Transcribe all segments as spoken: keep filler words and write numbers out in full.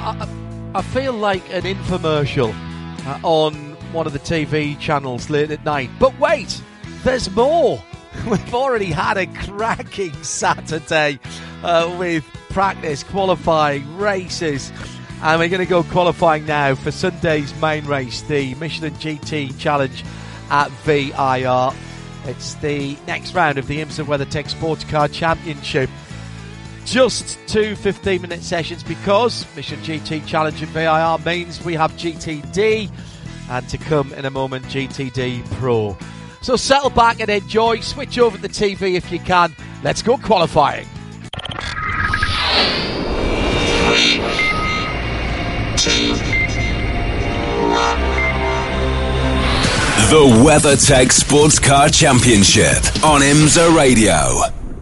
I, I feel like an infomercial uh, on one of the T V channels late at night. But wait, there's more. We've already had a cracking Saturday uh, with practice, qualifying, races. And we're going to go qualifying now for Sunday's main race, the Michelin G T Challenge at V I R. It's the next round of the IMSA WeatherTech Sports Car Championship. Just two fifteen-minute sessions because Michelin G T Challenge at V I R means we have G T D, and to come in a moment, G T D Pro. So settle back and enjoy. Switch over to the T V if you can. Let's go qualifying. Three, two, one. The WeatherTech Sports Car Championship on IMSA Radio.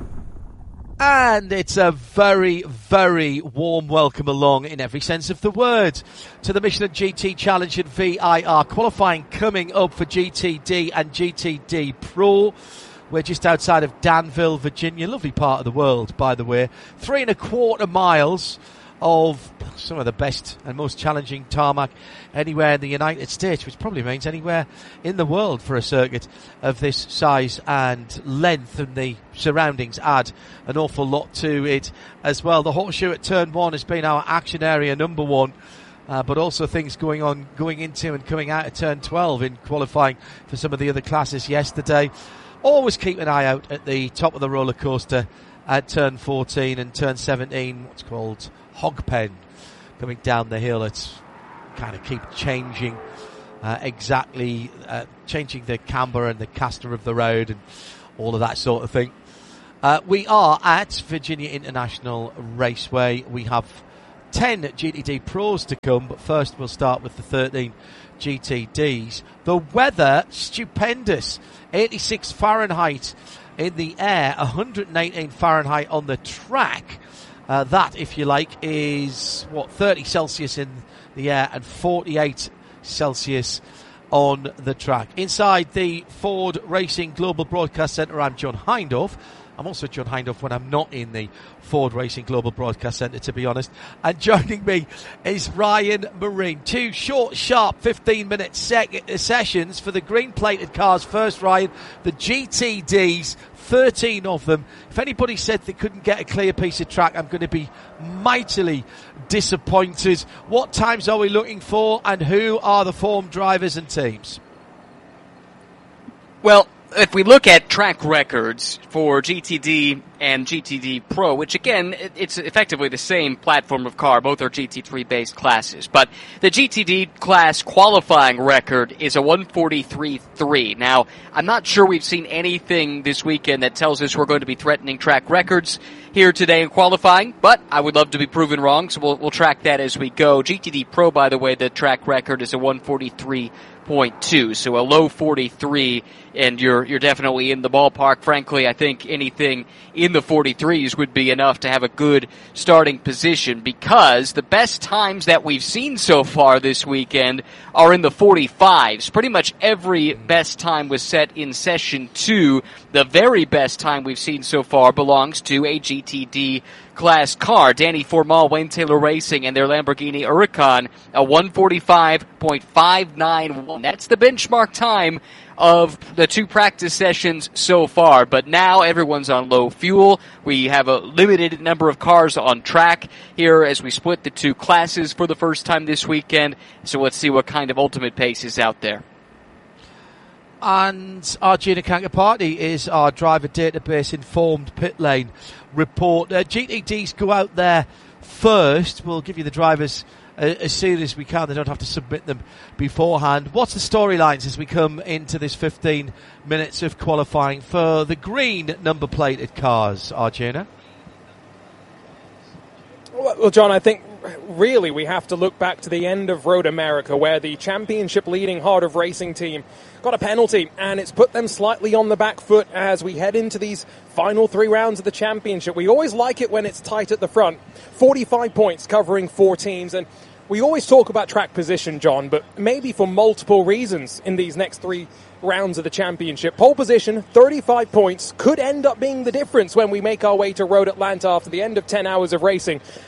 And it's a very, very warm welcome along in every sense of the word to the Michelin G T Challenge at V I R. Qualifying coming up for G T D and G T D Pro. We're just outside of Danville, Virginia. Lovely part of the world, by the way. Three and a quarter miles of some of the best and most challenging tarmac anywhere in the United States, which probably means anywhere in the world for a circuit of this size and length, and the surroundings add an awful lot to it as well. The horseshoe at turn one has been our action area number one, uh, but also things going on going into and coming out of turn twelve in qualifying for some of the other classes yesterday. Always keep an eye out at the top of the roller coaster at turn fourteen and turn seventeen, what's called Hogpen, coming down the hill. It's kind of keep changing uh, exactly, uh, changing the camber and the caster of the road and all of that sort of thing. Uh, we are at Virginia International Raceway. We have ten G T D Pros to come, but first we'll start with the thirteen G T Ds. The weather, stupendous. eighty-six Fahrenheit in the air, one hundred eighteen Fahrenheit on the track. Uh, that, if you like, is, what, thirty Celsius in the air and forty-eight Celsius on the track. Inside the Ford Racing Global Broadcast Centre, I'm John Hindhaugh. I'm also John Hindhaugh when I'm not in the Ford Racing Global Broadcast Centre, to be honest. And joining me is Ryan Marine. Two short, sharp fifteen-minute sec- sessions for the green-plated cars. First, Ryan, the G T Ds, thirteen of them. If anybody said they couldn't get a clear piece of track, I'm going to be mightily disappointed. What times are we looking for, and who are the form drivers and teams? Well, if we look at track records for G T D and G T D Pro, which again, it's effectively the same platform of car, both are G T three based classes, but the G T D class qualifying record is a one forty-three point three. Now, I'm not sure we've seen anything this weekend that tells us we're going to be threatening track records here today in qualifying, but I would love to be proven wrong, so we'll, we'll track that as we go. G T D Pro, by the way, the track record is a one forty-three point two, so a low forty-three, and you're you're definitely in the ballpark. Frankly, I think anything in the forty-threes would be enough to have a good starting position, because the best times that we've seen so far this weekend are in the forty-fives. Pretty much every best time was set in session two. The very best time we've seen so far belongs to a G T D class car. Danny Formal, Wayne Taylor Racing, and their Lamborghini Huracan, a one forty-five point five nine one. That's the benchmark time of the two practice sessions so far. But now everyone's on low fuel. We have a limited number of cars on track here as we split the two classes for the first time this weekend. So let's see what kind of ultimate pace is out there. And Arjuna Kankapati is our driver database informed pit lane report. Uh, G T Ds go out there first. We'll give you the drivers uh, as soon as we can. They don't have to submit them beforehand. What's the storylines as we come into this fifteen minutes of qualifying for the green number plated cars, Arjuna? Well, John, I think really we have to look back to the end of Road America, where the championship leading Heart of Racing team got a penalty, and it's put them slightly on the back foot as we head into these final three rounds of the championship. We always like it when it's tight at the front. forty-five points covering four teams, and we always talk about track position, John, but maybe for multiple reasons in these next three rounds of the championship. Pole position, thirty-five points, could end up being the difference when we make our way to Road Atlanta after the end of ten hours of racing.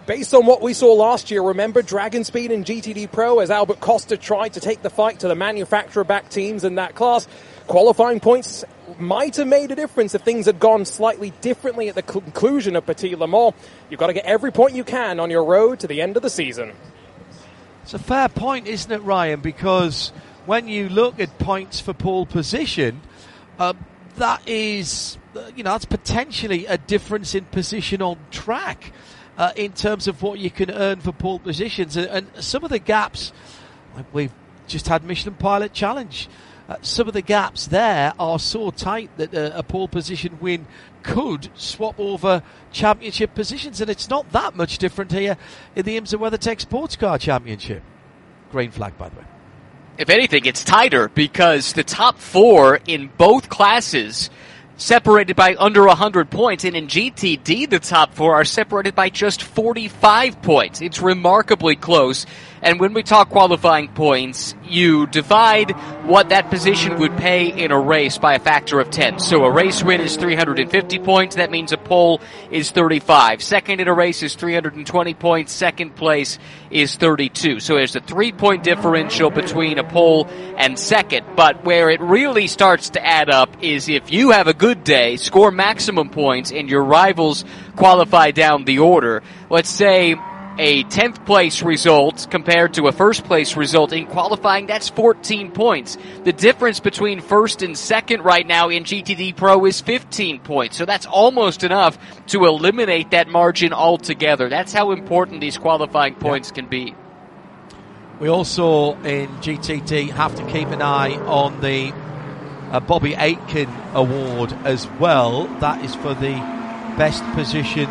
based on what we saw last year, remember Dragon Speed in G T D Pro as Albert Costa tried to take the fight to the manufacturer-backed teams in that class? Qualifying points might have made a difference if things had gone slightly differently at the conclusion of Petit Le Mans. You've got to get every point you can on your road to the end of the season. It's a fair point, isn't it, Ryan? Because when you look at points for pole position, uh, that is, uh, you know, that's potentially a difference in position on track uh, in terms of what you can earn for pole positions. And, and some of the gaps, we've just had Michelin Pilot Challenge. Uh, some of the gaps there are so tight that uh, a pole position win could swap over championship positions, and it's not that much different here in the IMSA WeatherTech Sports Car Championship. Green flag, by the way. If anything, it's tighter because the top four in both classes separated by under one hundred points, and in G T D the top four are separated by just forty-five points. It's remarkably close. And when we talk qualifying points, you divide what that position would pay in a race by a factor of ten. So a race win is three hundred fifty points. That means a pole is thirty-five. Second in a race is three hundred twenty points. Second place is thirty-two. So there's a three-point differential between a pole and second. But where it really starts to add up is if you have a good day, score maximum points, and your rivals qualify down the order. Let's say a tenth place result compared to a first place result in qualifying, that's fourteen points. The difference between first and second right now in G T D Pro is fifteen points. So that's almost enough to eliminate that margin altogether. That's how important these qualifying points yeah. can be. We also in G T D have to keep an eye on the uh, Bobby Aitken Award as well. That is for the best positioned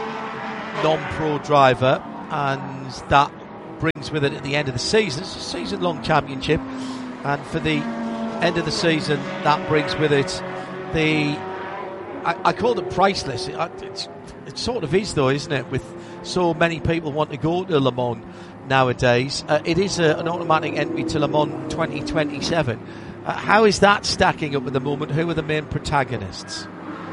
non-pro driver, and that brings with it at the end of the season, it's a season-long championship, and for the end of the season that brings with it the I, I call it priceless. It, it's, it sort of is though, isn't it, with so many people want to go to Le Mans nowadays. Uh, it is a, an automatic entry to Le Mans twenty twenty-seven. Uh, how is that stacking up at the moment? Who are the main protagonists?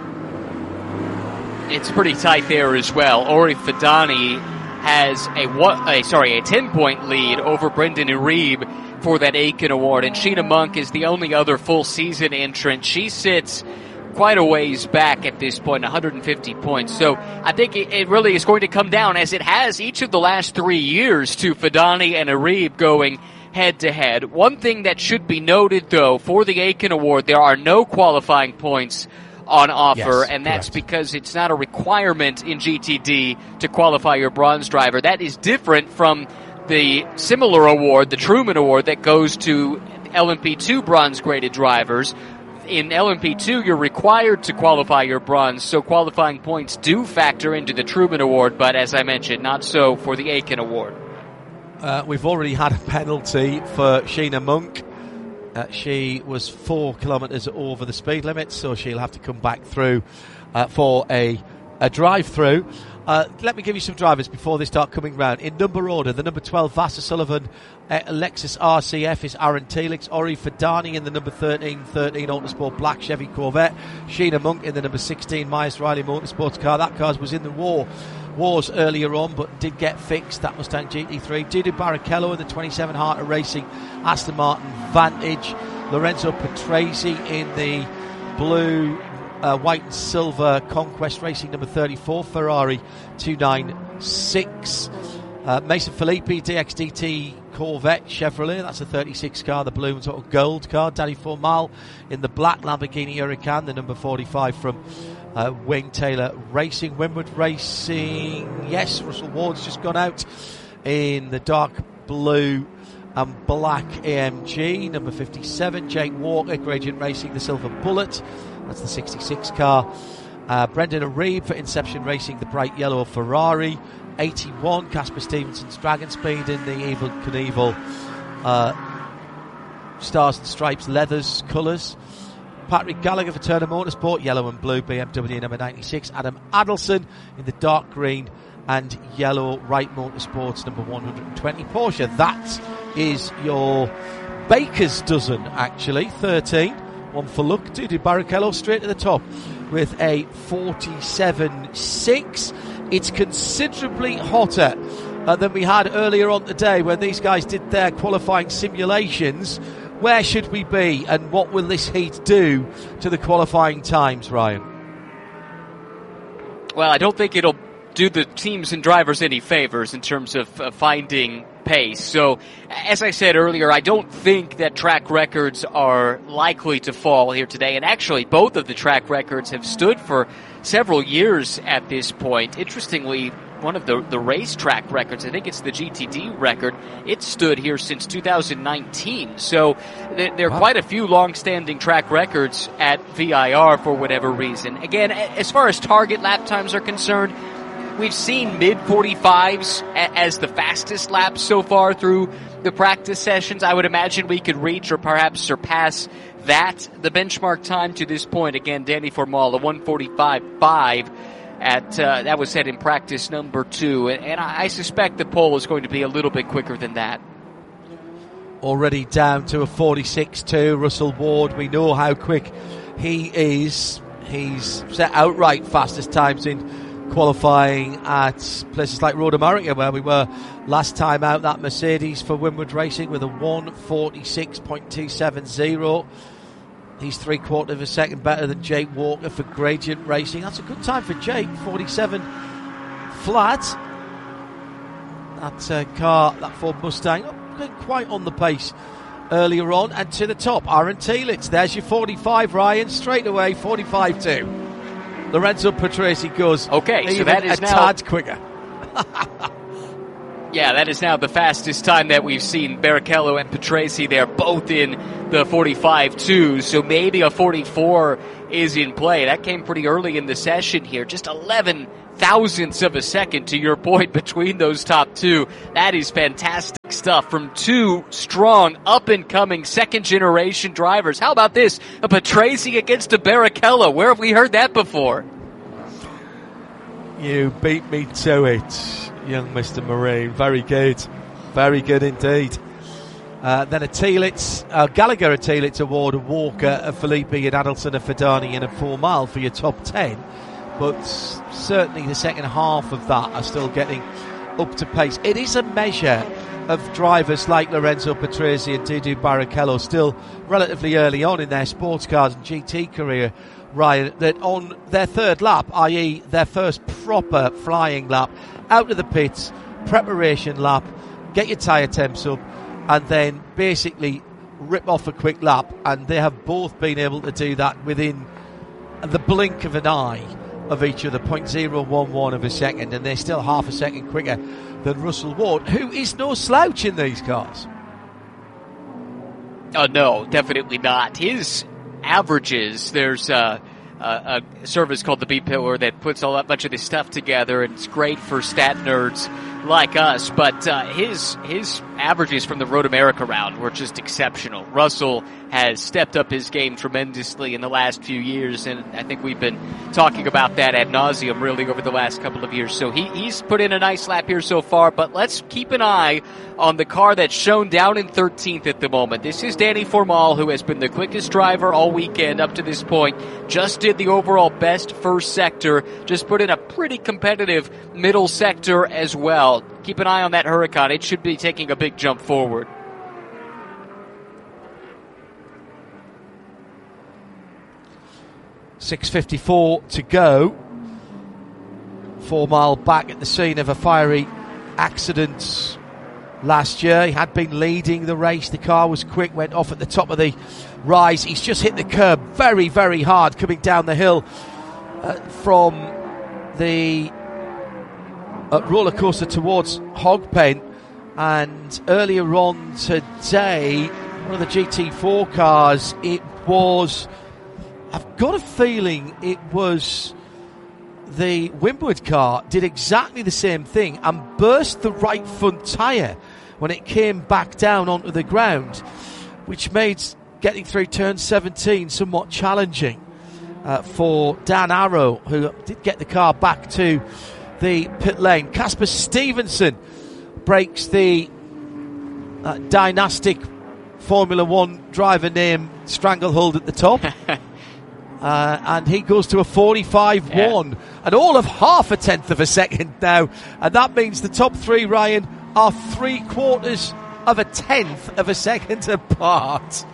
It's pretty tight there as well. Ori Fidani has a, one, a sorry a ten point lead over Brendan Uribe for that Aitken Award, and Sheena Monk is the only other full season entrant. She sits quite a ways back at this point, one hundred fifty points. So I think it, it really is going to come down, as it has each of the last three years, to Fidani and Uribe going head to head. One thing that should be noted though, for the Aitken Award, there are no qualifying points on offer, yes, and that's correct. Because it's not a requirement in G T D to qualify your bronze driver. That is different from the similar award, the Truman Award, that goes to L M P two bronze graded drivers. In L M P two, you're required to qualify your bronze, so qualifying points do factor into the Truman Award, but as I mentioned, not so for the Aitken Award. Uh, we've already had a penalty for Sheena Monk. Uh, she was four kilometres over the speed limit, so she'll have to come back through uh, for a, a drive-through. Uh, let me give you some drivers before they start coming round. In number order, the number twelve, Vassar Sullivan, uh, Lexus R C F is Aaron Telix, Ori Fidani in the number thirteen, thirteen Autosport Black Chevy Corvette, Sheena Monk in the number sixteen, Myers Riley Motorsports car. That car was in the war. Wars earlier on, but did get fixed. That Mustang G T three. Dudu Barrichello in the twenty-seven Heart of Racing Aston Martin Vantage. Lorenzo Patrese in the blue, uh, white and silver Conquest Racing number thirty-four Ferrari two ninety-six. Uh, Mason Filippi D X D T Corvette Chevrolet. That's a thirty-six car, the blue sort of gold car. Danny Formal in the black Lamborghini Huracan, the number forty-five from Uh, Wayne Taylor Racing. Winwood Racing, yes, Russell Ward's just gone out in the dark blue and black A M G, number fifty-seven. Jake Walker, Gradient Racing, the Silver Bullet, that's the sixty-six car. Uh, Brendan Uribe for Inception Racing, the bright yellow Ferrari. eighty-one, Casper Stevenson's Dragon Speed in the Evil Knievel uh, Stars and Stripes Leathers colours. Patrick Gallagher for Turner Motorsport, yellow and blue B M W number ninety-six. Adam Adelson in the dark green and yellow Wright Motorsports number one hundred twenty Porsche. That is your Baker's dozen, actually. thirteen, one for luck. Dudu Barrichello straight to the top with a forty-seven six. It's considerably hotter uh, than we had earlier on today when these guys did their qualifying simulations. Where should we be, and what will this heat do to the qualifying times, Ryan? Well, I don't think it'll do the teams and drivers any favors in terms of uh, finding pace. So, as I said earlier, I don't think that track records are likely to fall here today. And actually, both of the track records have stood for several years at this point. Interestingly, one of the, the racetrack records, I think it's the G T D record, it stood here since two thousand nineteen. So there, there are wow. quite a few long-standing track records at V I R for whatever reason. Again, as far as target lap times are concerned, we've seen mid forty-fives as the fastest laps so far through the practice sessions. I would imagine we could reach or perhaps surpass that. The benchmark time to this point, again, Danny Formal, a one forty-five point five. At uh, that was set in practice number two, and, and I, I suspect the pole is going to be a little bit quicker than that. Already down to a forty-six two. Russell Ward, we know how quick he is. He's set outright fastest times in qualifying at places like Road America, where we were last time out. That Mercedes for Winward Racing with a one forty-six point two seven zero. He's three quarters of a second better than Jake Walker for Gradient Racing. That's a good time for Jake. forty-seven flat. That uh, car, that Ford Mustang, oh, quite on the pace earlier on. And to the top, Aaron Telitz. There's your forty-five, Ryan. Straight away, forty-five two. Lorenzo Patrese goes okay, so that is a now tad quicker. Yeah, that is now the fastest time that we've seen. Barrichello and Patrese, they're both in the forty-five two, so maybe a forty-four is in play. That came pretty early in the session here. Just eleven thousandths of a second, to your point, between those top two. That is fantastic stuff from two strong, up-and-coming, second-generation drivers. How about this? A Patrese against a Barrichello. Where have we heard that before? You beat me to it, young Mister Marine. Very good. Very good indeed. Uh, then a Telitz, uh, Gallagher a Telitz award, a Walker, a Filippi, an Adelson, a Fadani, and a Formal for your top ten. But certainly the second half of that are still getting up to pace. It is a measure of drivers like Lorenzo Patrese and Dudu Barrichello, still relatively early on in their sports cars and G T career, Ryan, that on their third lap, that is their first proper flying lap, out of the pits, preparation lap, get your tyre temps up, and then basically rip off a quick lap. And they have both been able to do that within the blink of an eye of each other, zero point zero one one of a second, and they're still half a second quicker than Russell Ward, who is no slouch in these cars. Oh, no, definitely not. His averages, there's uh, a, a service called the B-Pillar that puts a lot, bunch of this stuff together, and it's great for stat nerds like us, but uh, his his averages from the Road America round were just exceptional. Russell has stepped up his game tremendously in the last few years, and I think we've been talking about that ad nauseum really over the last couple of years. So he, he's put in a nice lap here so far, but let's keep an eye on the car that's shown down in thirteenth at the moment. This is Danny Formal, who has been the quickest driver all weekend up to this point. Just did the overall best first sector, just put in a pretty competitive middle sector as well. Keep an eye on that Huracan. It should be taking a big jump forward. six fifty-four to go. Four mile back at the scene of a fiery accident last year. He had been leading the race. The car was quick, went off at the top of the rise. He's just hit the curb very, very hard coming down the hill uh, from the uh, roller coaster towards Hogpen. And earlier on today, one of the G T four cars, it was, I've got a feeling it was the Winward car, did exactly the same thing and burst the right front tyre when it came back down onto the ground, which made getting through turn seventeen somewhat challenging uh, for Dan Arrow, who did get the car back to the pit lane. Casper Stevenson breaks the uh, dynastic Formula One driver name stranglehold at the top. Uh, and he goes to a forty-five one, yeah. and all of half a tenth of a second now. And that means the top three, Ryan, are three quarters of a tenth of a second apart.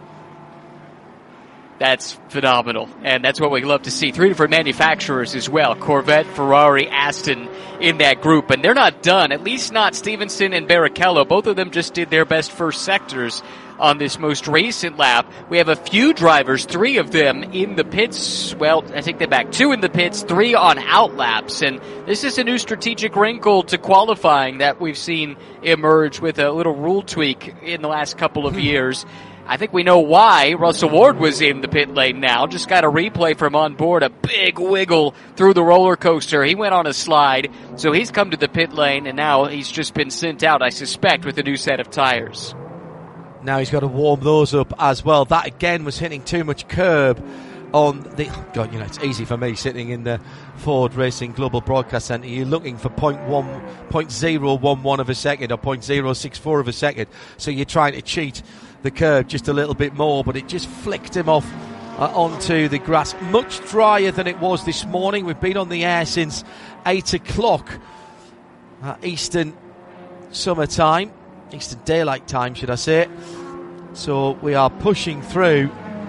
That's phenomenal, and that's what we love to see. Three different manufacturers as well, Corvette, Ferrari, Aston in that group, and they're not done, at least not Stevenson and Barrichello. Both of them just did their best first sectors on this most recent lap. We have a few drivers, three of them in the pits. Well, I take that back. Two in the pits, three on out laps. And this is a new strategic wrinkle to qualifying that we've seen emerge with a little rule tweak in the last couple of years. I think we know why Russell Ward was in the pit lane now. Just got a replay from on board, a big wiggle through the roller coaster. He went on a slide, so he's come to the pit lane, and now he's just been sent out, I suspect, with a new set of tires. Now he's got to warm those up as well. That again was hitting too much curb on the... God, you know, it's easy for me sitting in the Ford Racing Global Broadcast Centre. You're looking for point one, point zero one one of a second or point zero six four of a second. So you're trying to cheat the curb just a little bit more, but it just flicked him off uh, onto the grass. Much drier than it was this morning. We've been on the air since eight o'clock uh, Eastern Summer Time. Eastern Daylight Time, should I say. So we are pushing through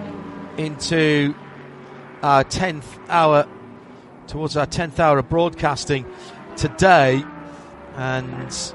into our tenth hour, towards our tenth hour of broadcasting today, and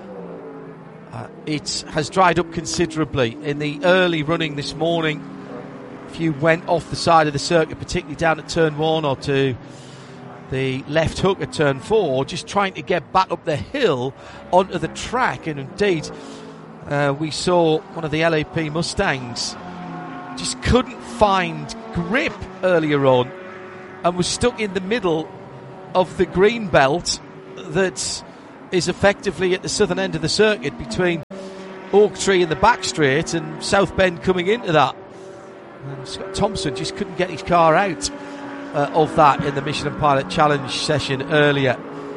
uh, it has dried up considerably. In the early running this morning, if you went off the side of the circuit, particularly down at turn one or to the left hook at turn four, just trying to get back up the hill onto the track, and indeed uh, we saw one of the L A P Mustangs just couldn't find grip earlier on and was stuck in the middle of the green belt that is effectively at the southern end of the circuit between Oak Tree and the back straight and South Bend coming into that. And Scott Thompson just couldn't get his car out Uh, of that in the Michelin Pilot Challenge session earlier.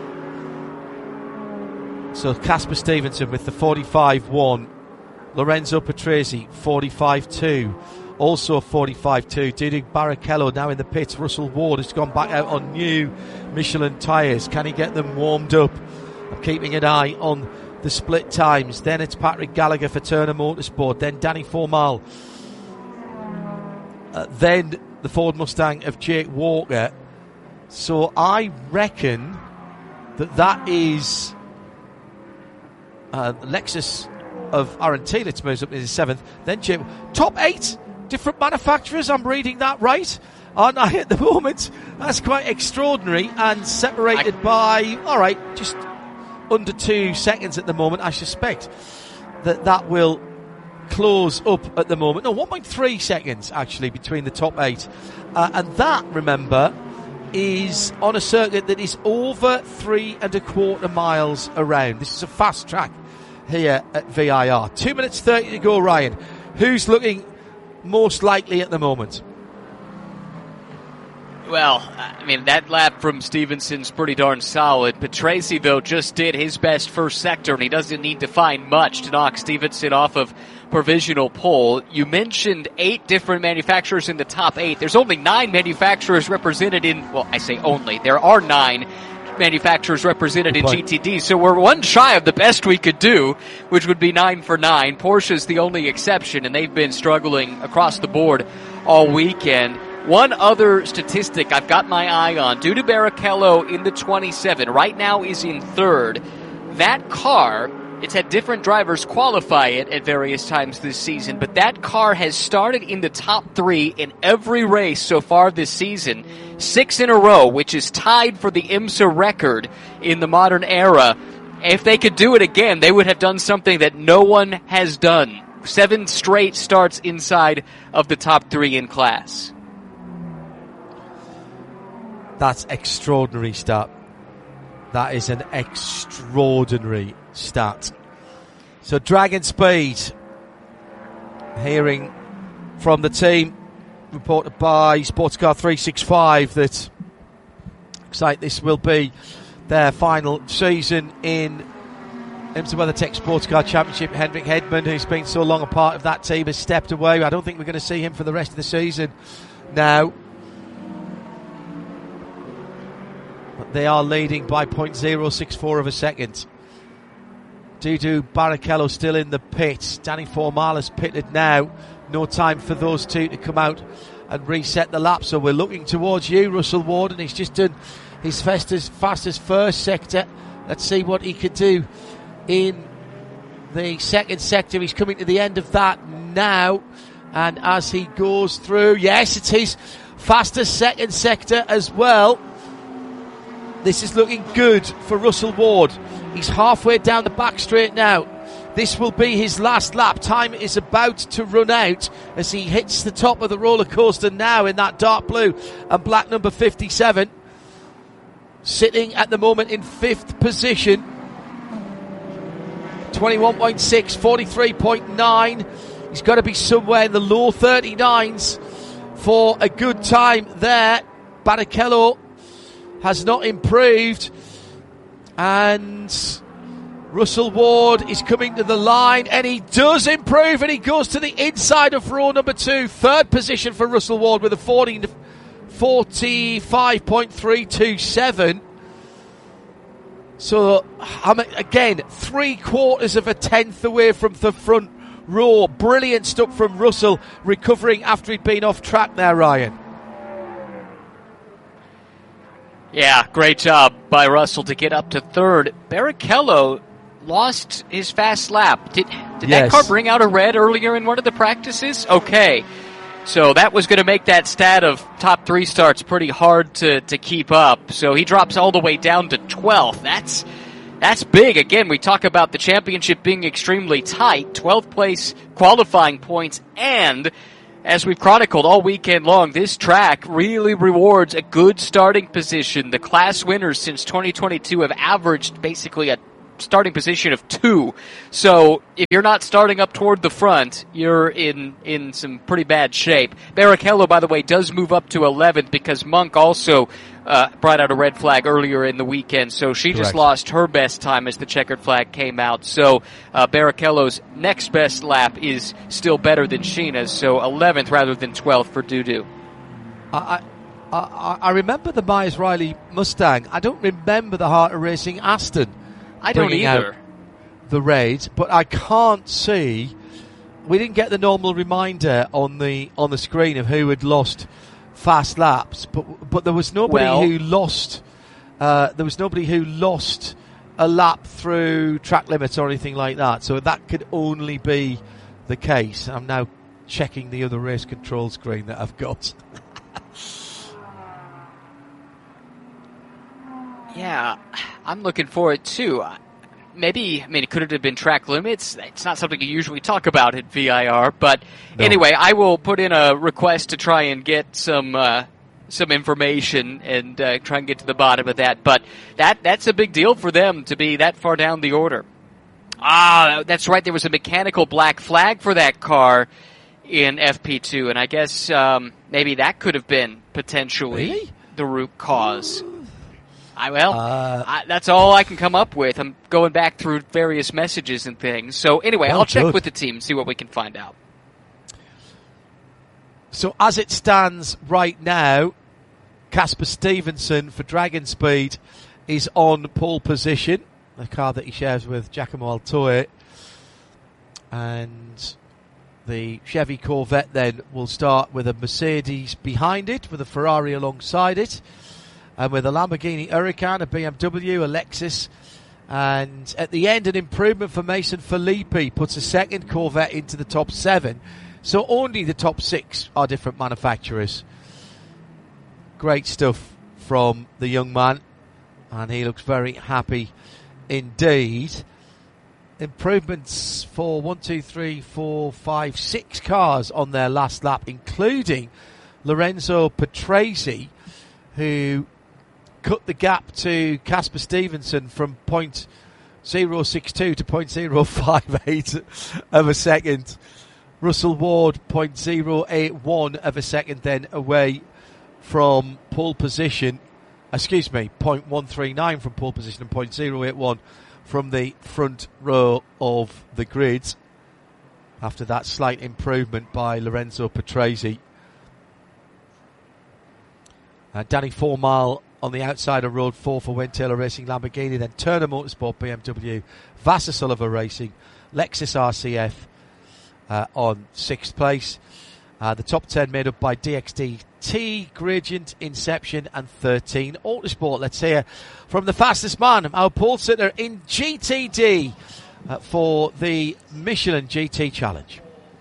So Casper Stevenson with the forty-five one, Lorenzo Patrese forty-five two, also forty-five two. Didi Barrichello now in the pits. Russell Ward has gone back out on new Michelin tyres. Can he get them warmed up? I'm keeping an eye on the split times. Then it's Patrick Gallagher for Turner Motorsport, then Danny Formal, uh, then the Ford Mustang of Jake Walker. So I reckon that that is uh, Lexus of Aaron Telitz moves up in the seventh. Then Jake, top eight different manufacturers. I'm reading that right, aren't I, at the moment? That's quite extraordinary, and separated I... by, all right, just under two seconds at the moment. I suspect that that will close up at the moment. No, one point three seconds actually between the top eight. Uh, and that, remember, is on a circuit that is over three and a quarter miles around. This is a fast track here at V I R. Two minutes thirty to go, Ryan. Who's looking most likely at the moment? Well, I mean, that lap from Stevenson's pretty darn solid. Patrese, though, just did his best first sector, and he doesn't need to find much to knock Stevenson off of provisional pole. You mentioned eight different manufacturers in the top eight. There's only nine manufacturers represented in, well, I say only. There are nine manufacturers represented in G T D, so we're one shy of the best we could do, which would be nine for nine. Porsche's the only exception, and they've been struggling across the board all weekend. One other statistic I've got my eye on, Dudu Barrichello in the twenty-seven, right now is in third. That car, it's had different drivers qualify it at various times this season, but that car has started in the top three in every race so far this season, six in a row, which is tied for the IMSA record in the modern era. If they could do it again, they would have done something that no one has done. Seven straight starts inside of the top three in class. That's extraordinary stat. That is an extraordinary stat. So Dragon Speed, hearing from the team, reported by Sportscar three sixty-five, that looks like this will be their final season in IMSA WeatherTech Sportscar Championship. Henrik Hedman, who's been so long a part of that team, has stepped away. I don't think we're going to see him for the rest of the season now. they are leading by zero point zero six four of a second. Dudu Barrichello still in the pit. Danny Formala's pitted now. No time for those two to come out and reset the lap. So we're looking towards you, Russell Ward, and he's just done his fastest, fastest first sector. Let's see what he could do in the second sector. He's coming to the end of that now. And as he goes through, yes, it's his fastest second sector as well. This is looking good for Russell Ward. He's halfway down the back straight now. This will be his last lap. Time is about to run out as he hits the top of the roller coaster now in that dark blue and black number fifty-seven. Sitting at the moment in fifth position. twenty-one point six, forty-three point nine. He's got to be somewhere in the low thirty-nines for a good time there. Barrichello has not improved, and Russell Ward is coming to the line, and he does improve, and he goes to the inside of row number two. Third position for Russell Ward with a fourteen, forty-five point three two seven. So, I'm again, three quarters of a tenth away from the front row. Brilliant stuff from Russell, recovering after he'd been off track there, Ryan. Yeah, great job by Russell to get up to third. Barrichello lost his fast lap. Did, did yes. that car bring out a red earlier in one of the practices? Okay. So that was going to make that stat of top three starts pretty hard to, to keep up. So he drops all the way down to twelfth. That's that's big. Again, we talk about the championship being extremely tight. twelfth place qualifying points, and as we've chronicled all weekend long, this track really rewards a good starting position. The class winners since twenty twenty-two have averaged basically a starting position of two. So if you're not starting up toward the front, you're in, in some pretty bad shape. Barrichello, by the way, does move up to eleventh because Monk also uh, brought out a red flag earlier in the weekend. So she Correct. just lost her best time as the checkered flag came out. So uh, Barrichello's next best lap is still better than Sheena's. So eleventh rather than twelfth for Dudu. I, I, I remember the Myers Riley Mustang. I don't remember the Heart of Racing Aston. I don't either. The raid, but I can't see. We didn't get the normal reminder on the on the screen of who had lost fast laps, but but there was nobody well, who lost. Uh, there was nobody who lost a lap through track limits or anything like that. So that could only be the case. I'm now checking the other race control screen that I've got. Yeah, I'm looking for it too. Maybe, I mean, could it have been track limits? It's not something you usually talk about at V I R, but no. Anyway, I will put in a request to try and get some uh, some information and uh, try and get to the bottom of that. But that that's a big deal for them to be that far down the order. Ah, that's right. There was a mechanical black flag for that car in F P two, and I guess um, maybe that could have been potentially really? the root cause. I, well, uh, I, that's all I can come up with. I'm going back through various messages and things. So anyway, oh, I'll check good. with the team, see what we can find out. So as it stands right now, Casper Stevenson for Dragon Speed is on pole position, the car that he shares with Giacomo Altoe. And the Chevy Corvette then will start with a Mercedes behind it, with a Ferrari alongside it. And with a Lamborghini Huracan, a B M W, a Lexus, and at the end, an improvement for Mason Filippi puts a second Corvette into the top seven. So only the top six are different manufacturers. Great stuff from the young man, and he looks very happy indeed. Improvements for one, two, three, four, five, six cars on their last lap, including Lorenzo Patrese, who cut the gap to Casper Stevenson from point zero six two to point zero five eight of a second. Russell Ward, point zero eight one of a second then away from pole position. Excuse me, point one three nine from pole position and point zero eight one from the front row of the grid. After that slight improvement by Lorenzo Patrese. Uh, Danny Formal on the outside of road four for Wayne Taylor Racing Lamborghini, then Turner Motorsport B M W, Vassar Sullivan Racing, Lexus R C F uh, on sixth place. Uh, the top ten made up by D X D T, Gradient, Inception and thirteen Autosport. Let's hear from the fastest man, our Paul Sittner in G T D uh, for the Michelin G T Challenge.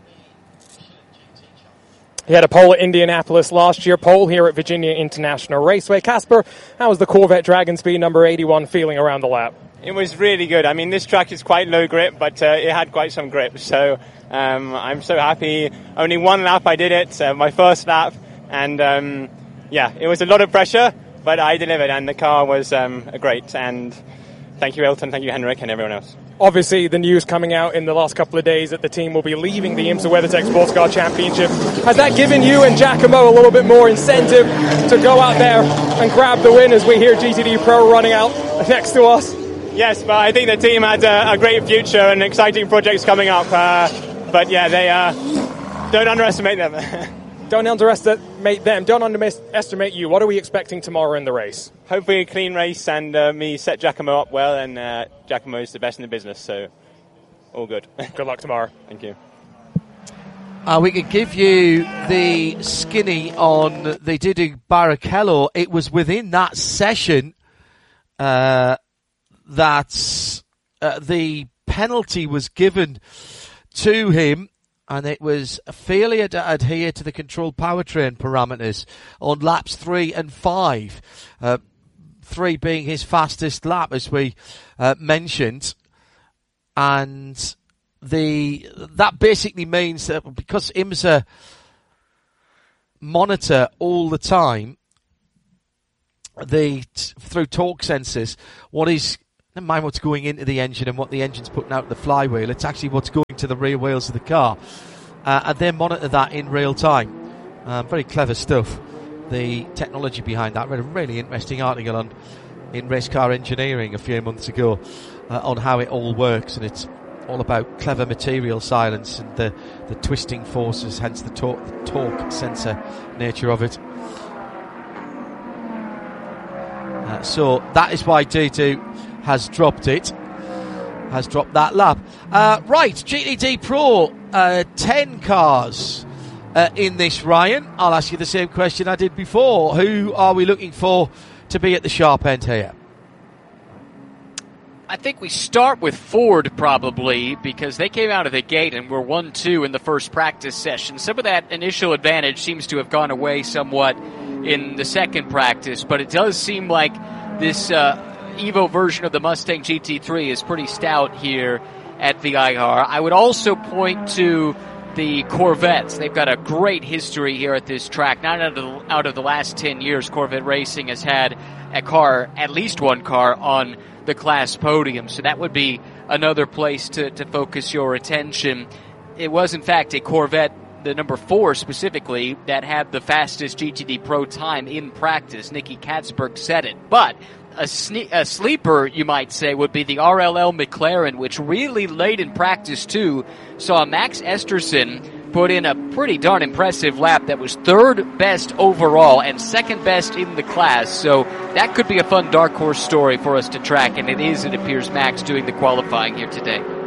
He had a pole at Indianapolis last year, pole here at Virginia International Raceway. Casper, how was the Corvette Dragon Speed number eighty-one feeling around the lap? It was really good. I mean, this track is quite low grip, but uh, it had quite some grip. So um, I'm so happy. Only one lap I did it, uh, my first lap. And um, yeah, it was a lot of pressure, but I delivered, and the car was um, great. And thank you, Elton, thank you, Henrik, and everyone else. Obviously, the news coming out in the last couple of days that the team will be leaving the IMSA WeatherTech Sports Car Championship. Has that given you and Giacomo a little bit more incentive to go out there and grab the win as we hear G T D Pro running out next to us? Yes, but I think the team had a, a great future and exciting projects coming up. Uh, but yeah, they uh, don't underestimate them. Don't underestimate them. Don't underestimate you. What are we expecting tomorrow in the race? Hopefully a clean race and uh, me set Giacomo up well, and uh, Giacomo's the best in the business, so all good. Good luck tomorrow. Thank you. Uh, we could give you the skinny on the Dudu Barrichello. It was within that session uh, that uh, the penalty was given to him, and it was a failure to adhere to the controlled powertrain parameters on laps three and five. Uh, three being his fastest lap, as we uh, mentioned. And the that basically means that because IMSA monitor all the time the through torque sensors what is, never mind what's going into the engine and what the engine's putting out the flywheel, it's actually what's going to the rear wheels of the car. Uh, and they monitor that in real time. Um, very clever stuff. The technology behind that. I read a really interesting article on in Race Car Engineering a few months ago uh, on how it all works, and it's all about clever material silence and the, the twisting forces, hence the, tor- the torque sensor nature of it. Uh, so that is why D two has dropped it, has dropped that lap. Uh, right, G T D Pro, uh, ten cars uh, in this, Ryan. I'll ask you the same question I did before. Who are we looking for to be at the sharp end here? I think we start with Ford probably, because they came out of the gate and were one two in the first practice session. Some of that initial advantage seems to have gone away somewhat in the second practice, but it does seem like this uh, Evo version of the Mustang G T three is pretty stout here at V I R. I would also point to the Corvettes. They've got a great history here at this track. Not out of the, out of the last ten years, Corvette Racing has had a car, at least one car, on the class podium. So that would be another place to, to focus your attention. It was, in fact, a Corvette, the number four specifically, that had the fastest G T D Pro time in practice. Nicky Katzberg said it. But a, sne- a sleeper, you might say, would be the R L L McLaren, which really late in practice, too, saw Max Esterson put in a pretty darn impressive lap that was third best overall and second best in the class. So that could be a fun dark horse story for us to track, and it is, it appears, Max doing the qualifying here today.